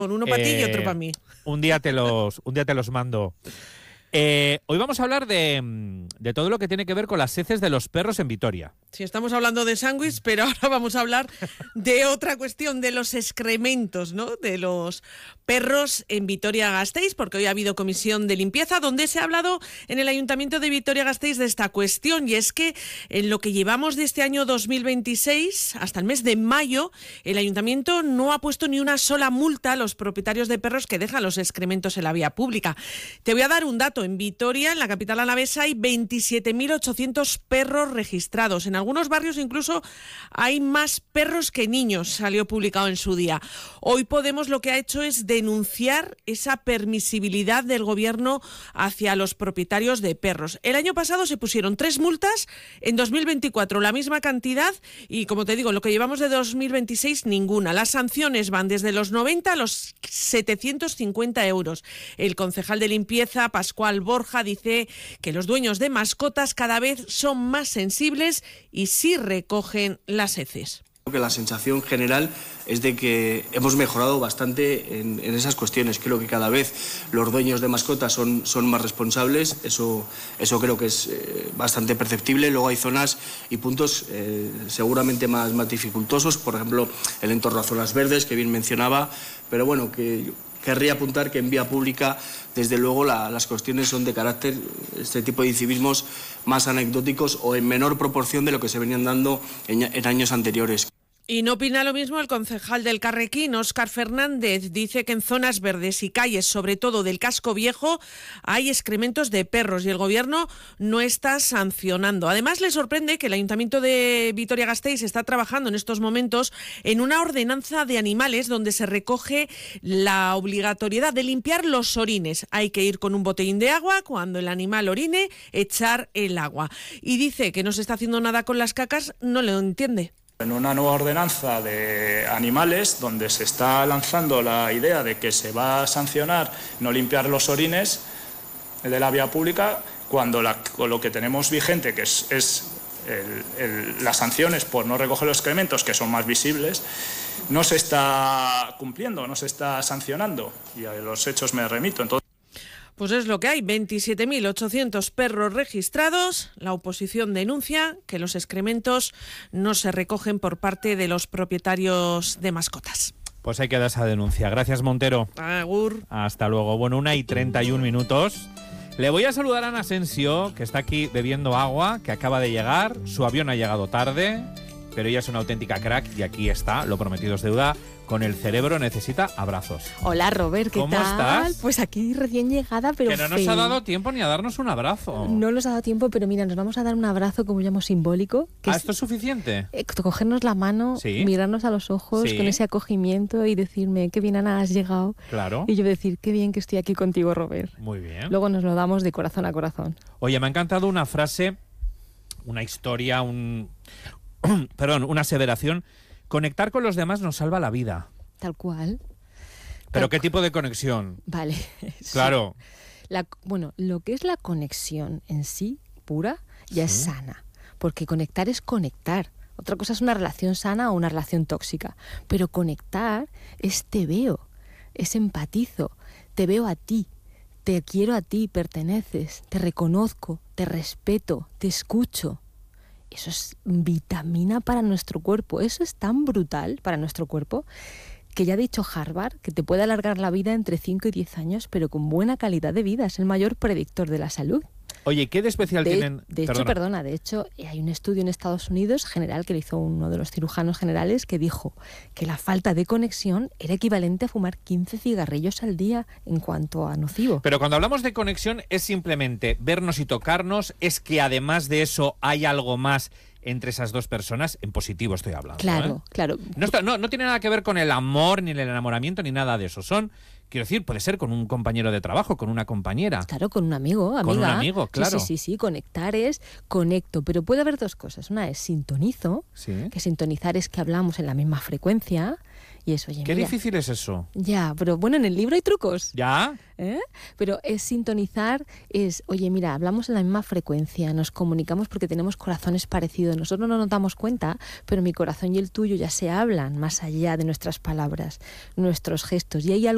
Con uno para ti y otro para mí. Un día te los mando. Hoy vamos a hablar de todo lo que tiene que ver con las heces de los perros en Vitoria. Sí, estamos hablando de sándwich, pero ahora vamos a hablar de otra cuestión, de los excrementos, ¿no? De los perros en Vitoria-Gasteiz, porque hoy ha habido comisión de limpieza donde se ha hablado en el Ayuntamiento de Vitoria-Gasteiz de esta cuestión, y es que en lo que llevamos de este año 2026 hasta el mes de mayo, el Ayuntamiento no ha puesto ni una sola multa a los propietarios de perros que dejan los excrementos en la vía pública. Te voy a dar un dato. En Vitoria, en la capital alavesa, hay 27.800 perros registrados. En algunos barrios incluso hay más perros que niños, salió publicado en su día. Hoy Podemos lo que ha hecho es denunciar esa permisibilidad del gobierno hacia los propietarios de perros. El año pasado se pusieron 3 multas, en 2024 la misma cantidad y, como te digo, en lo que llevamos de 2026 ninguna. Las sanciones van desde los 90 a los 750 euros. El concejal de limpieza, Pascual Borja, dice que los dueños de mascotas cada vez son más sensibles y sí recogen las heces. Creo que la sensación general es de que hemos mejorado bastante en esas cuestiones. Creo que cada vez los dueños de mascotas son más responsables. Eso creo que es bastante perceptible. Luego hay zonas y puntos seguramente más dificultosos. Por ejemplo, el entorno a zonas verdes, que bien mencionaba. Pero bueno, que querría apuntar que en vía pública, desde luego, las cuestiones son de carácter, este tipo de incivismos, más anecdóticos o en menor proporción de lo que se venían dando en años anteriores. Y no opina lo mismo el concejal del Carrequín, Óscar Fernández. Dice que en zonas verdes y calles, sobre todo del casco viejo, hay excrementos de perros y el gobierno no está sancionando. Además, le sorprende que el Ayuntamiento de Vitoria-Gasteiz está trabajando en estos momentos en una ordenanza de animales donde se recoge la obligatoriedad de limpiar los orines. Hay que ir con un botellín de agua, cuando el animal orine, echar el agua. Y dice que no se está haciendo nada con las cacas, no lo entiende. En una nueva ordenanza de animales donde se está lanzando la idea de que se va a sancionar no limpiar los orines de la vía pública, cuando lo que tenemos vigente, que es las sanciones por no recoger los excrementos, que son más visibles, no se está cumpliendo, no se está sancionando, y a los hechos me remito. Entonces, pues es lo que hay, 27.800 perros registrados. La oposición denuncia que los excrementos no se recogen por parte de los propietarios de mascotas. Pues hay que dar esa denuncia. Gracias, Montero. Agur. Hasta luego. Bueno, 1:31. Le voy a saludar a Ana Asensio, que está aquí bebiendo agua, que acaba de llegar. Su avión ha llegado tarde, pero ella es una auténtica crack y aquí está, lo prometido es deuda. Con el cerebro necesita abrazos. Hola, Robert, ¿qué ¿Cómo tal? estás? Pues aquí recién llegada, pero que no nos ha dado tiempo ni a darnos un abrazo. No nos ha dado tiempo, pero mira, nos vamos a dar un abrazo, como llamo, simbólico. Que ¿Esto es suficiente? Cogernos la mano, ¿Sí? Mirarnos a los ojos, ¿Sí? Con ese acogimiento y decirme, qué bien, Ana, has llegado. Claro. Y yo decir, qué bien que estoy aquí contigo, Robert. Muy bien. Luego nos lo damos de corazón a corazón. Oye, me ha encantado una frase, una historia, una aseveración. Conectar con los demás nos salva la vida. Tal cual. ¿Pero qué tipo de conexión? Vale. Claro. Sí. Bueno, lo que es la conexión en sí, pura, ya es sana. Porque conectar es conectar. Otra cosa es una relación sana o una relación tóxica. Pero conectar es te veo, es empatizo, te veo a ti, te quiero a ti, perteneces, te reconozco, te respeto, te escucho. Eso es vitamina para nuestro cuerpo. Eso es tan brutal para nuestro cuerpo que ya ha dicho Harvard que te puede alargar la vida entre 5 y 10 años, pero con buena calidad de vida. Es el mayor predictor de la salud. Oye, ¿qué de especial tienen? De hecho, hay un estudio en Estados Unidos general que lo hizo uno de los cirujanos generales que dijo que la falta de conexión era equivalente a fumar 15 cigarrillos al día en cuanto a nocivo. Pero cuando hablamos de conexión es simplemente vernos y tocarnos, es que además de eso hay algo más entre esas dos personas, en positivo estoy hablando. Claro, claro. No tiene nada que ver con el amor, ni el enamoramiento, ni nada de eso. Quiero decir, puede ser con un compañero de trabajo, con una compañera. Claro, con un amigo, amiga. Con un amigo, claro. Sí. Conectar es conecto. Pero puede haber dos cosas. Una es sintonizo, que sintonizar es que hablamos en la misma frecuencia. Y eso, oye, Qué difícil es eso. Ya, pero bueno, en el libro hay trucos. ¿Ya? Pero es sintonizar, oye, mira, hablamos en la misma frecuencia, nos comunicamos porque tenemos corazones parecidos. Nosotros no nos damos cuenta, pero mi corazón y el tuyo ya se hablan más allá de nuestras palabras, nuestros gestos. Y hay algo